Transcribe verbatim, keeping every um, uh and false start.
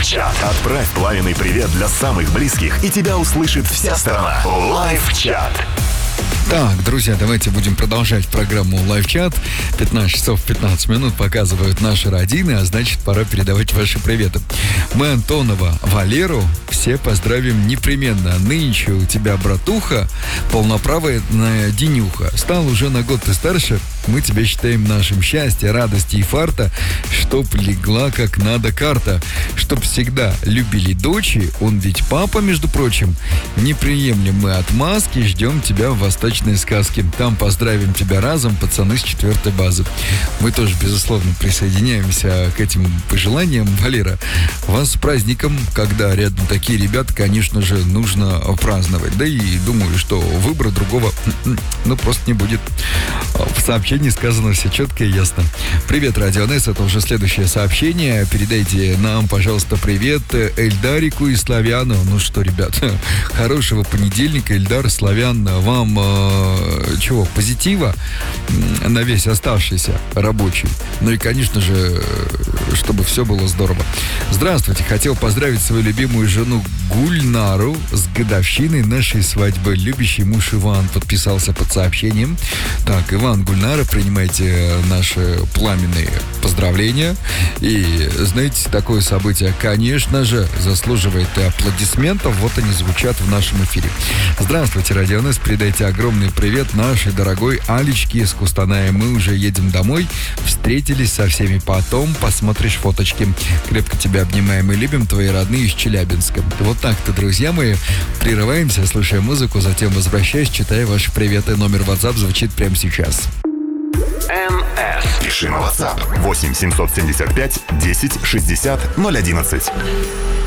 Лайв-чат. Отправь пламенный привет для самых близких, и тебя услышит вся страна. Лайв-чат. Так, друзья, давайте будем продолжать программу Лайв-чат. пятнадцать часов пятнадцать минут показывают наши родины, а значит, пора передавать ваши приветы. Мы Антонова Валеру все поздравим непременно. Нынче у тебя, братуха, полноправая Денюха. Стал уже на год ты старше. Мы тебя считаем нашим счастья, радости и фарта, чтоб легла как надо карта, чтоб всегда любили дочи, он ведь папа, между прочим. Не приемлем мы отмазки, ждем тебя в восточной сказке. Там поздравим тебя разом, пацаны с четвертой базы. Мы тоже, безусловно, присоединяемся к этим пожеланиям. Валера, вас с праздником, когда рядом такие ребята, конечно же, нужно праздновать. Да и думаю, что выбора другого, ну, просто не будет. В сообщении сказано все четко и ясно. Привет, Радио НС, это уже следующее сообщение. Передайте нам, пожалуйста, привет Эльдарику и Славяну. Ну что, ребят, хорошего понедельника, Эльдар, Славян. Вам э, чего, позитива на весь оставшийся рабочий. Ну и, конечно же, чтобы все было здорово. Здравствуйте, хотел поздравить свою любимую жену Гульнару с годовщиной нашей свадьбы. Любящий муж Иван подписался под сообщением. Так, Иван, Гульнара, принимайте наши пламенные поздравления. И, знаете, такое событие, конечно же, заслуживает аплодисментов. Вот они звучат в нашем эфире. Здравствуйте, Радио НС. Передайте огромный привет нашей дорогой Алечке из Кустаная. Мы уже едем домой. Встретились со всеми. Потом посмотришь фоточки. Крепко тебя обнимаем и любим, твои родные из Челябинска. Вот так-то, друзья мои. Прерываемся, слушая музыку, затем возвращаясь, читая ваши приветы. Номер WhatsApp звучит прямо сейчас. эн эс. Пиши на WhatsApp восемь семьсот семьдесят пять десять шестьдесят ноль одиннадцать.